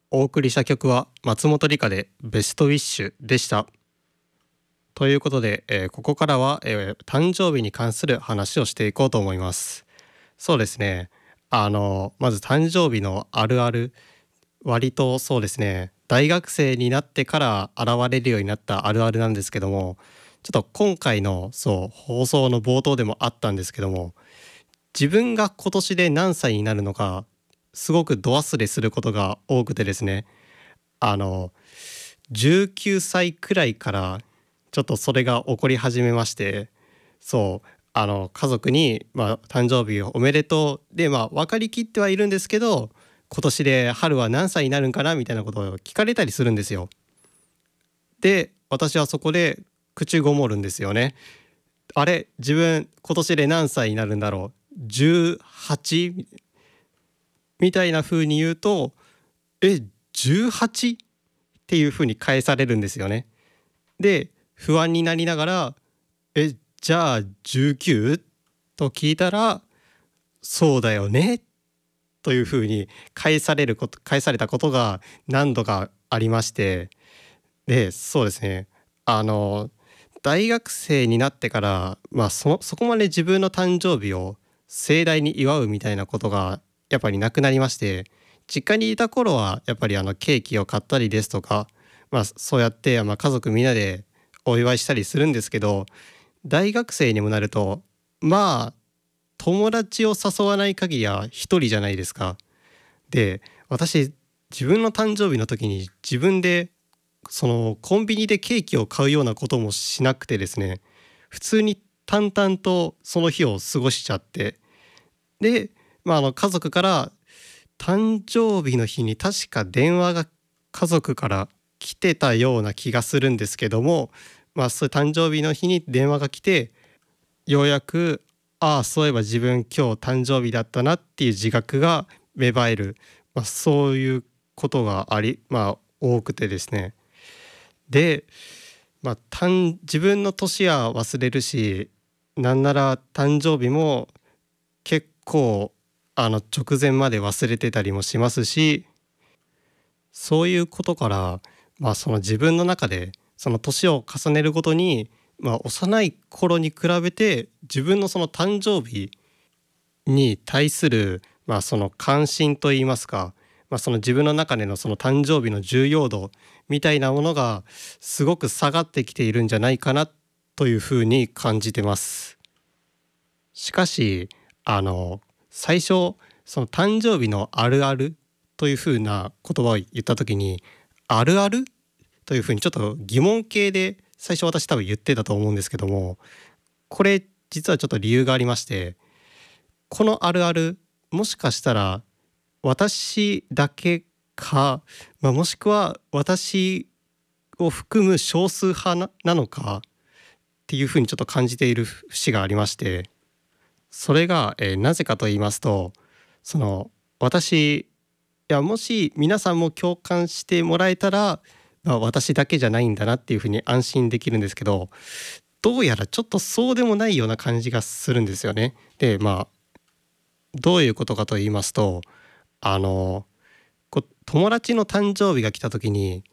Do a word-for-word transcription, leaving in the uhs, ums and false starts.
お送りした曲は松本梨香でベストウィッシュでした。ということで、えーここからは、えー誕生日に関する話をしていこうと思います。そうですね。あの、まず誕生日のあるある、割とそうですね、大学生になってから現れるようになったあるあるなんですけども、ちょっと今回のそう放送の冒頭でもあったんですけども、自分が今年で何歳になるのか、すごく度忘れすることが多くてですね、あのじゅうきゅうさいくらいからちょっとそれが起こり始めまして、そうあの家族に、まあ、誕生日おめでとうで、まあ、分かりきってはいるんですけど、今年で春は何歳になるんかなみたいなことを聞かれたりするんですよ。で私はそこで口ごもるんですよね。あれ自分今年で何歳になるんだろう、じゅうはちみたいな風に言うと、え じゅうはち? っていう風に返されるんですよね。で不安になりながら「えじゃあ じゅうきゅう？」と聞いたら「そうだよね」というふうに返されること返されたことが何度かありまして、でそうですね、あの大学生になってから、まあ、そそこまで自分の誕生日を盛大に祝うみたいなことがやっぱりなくなりまして、実家にいた頃はやっぱりあのケーキを買ったりですとか、まあ、そうやって、まあ、家族みんなでお祝いしたりするんですけど、大学生にもなるとまあ友達を誘わない限りは一人じゃないですか。で私自分の誕生日の時に自分でそのコンビニでケーキを買うようなこともしなくてですね、普通に淡々とその日を過ごしちゃって、で、まあ、あの家族から誕生日の日に確か電話が家族から来てたような気がするんですけども、まあ、そういう誕生日の日に電話が来て、ようやくああそういえば自分今日誕生日だったなっていう自覚が芽生える、まあ、そういうことがありまあ多くてですね。で、まあ、誕自分の年は忘れるし、なんなら誕生日も結構あの直前まで忘れてたりもしますし、そういうことから、まあ、その自分の中でその年を重ねるごとに、まあ、幼い頃に比べて自分のその誕生日に対する、まあ、その関心といいますか、まあ、その自分の中でのその誕生日の重要度みたいなものがすごく下がってきているんじゃないかなというふうに感じてます。しかしあの最初その誕生日のあるあるというふうな言葉を言った時に、あるあるというふうにちょっと疑問形で最初私多分言ってたと思うんですけども、これ実はちょっと理由がありまして、このあるあるもしかしたら私だけか、まあ、もしくは私を含む少数派な、なのかっていうふうにちょっと感じている節がありまして、それが、えーなぜかと言いますと、その私いやもし皆さんも共感してもらえたら、まあ、私だけじゃないんだなっていうふうに安心できるんですけど、どうやらちょっとそうでもないような感じがするんですよね。でまあどういうことかと言いますと、あのこう友達の誕生日が来た時に